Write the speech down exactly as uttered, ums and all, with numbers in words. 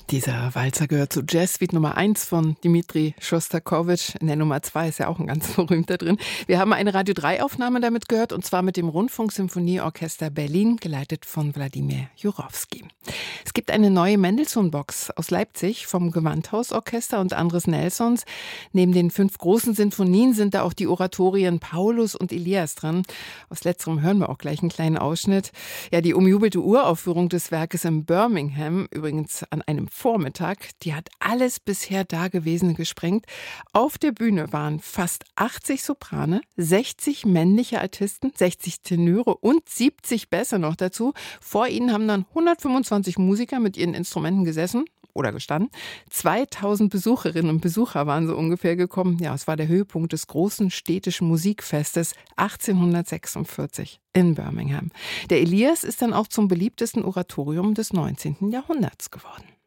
Dieser Walzer gehört zu Jazzsuite Nummer eins von Dmitri Schostakowitsch. In der Nummer zwei ist ja auch ein ganz berühmter drin. Wir haben eine Radio drei Aufnahme damit gehört, und zwar mit dem Rundfunksymphonieorchester Berlin, geleitet von Wladimir Jurowski. Es gibt eine neue Mendelssohn-Box aus Leipzig vom Gewandhausorchester und Andres Nelsons. Neben den fünf großen Sinfonien sind da auch die Oratorien Paulus und Elias dran. Aus letzterem hören wir auch gleich einen kleinen Ausschnitt. Ja, die umjubelte Uraufführung des Werkes in Birmingham, übrigens an einem Vormittag, die hat alles bisher Dagewesene gesprengt. Auf der Bühne waren fast achtzig Soprane, sechzig männliche Altisten, sechzig Tenöre und siebzig Bässe noch dazu. Vor ihnen haben dann hundertfünfundzwanzig Musiker mit ihren Instrumenten gesessen oder gestanden. zweitausend Besucherinnen und Besucher waren so ungefähr gekommen. Ja, es war der Höhepunkt des großen städtischen Musikfestes achtzehnhundertsechsundvierzig in Birmingham. Der Elias ist dann auch zum beliebtesten Oratorium des neunzehnten Jahrhunderts geworden.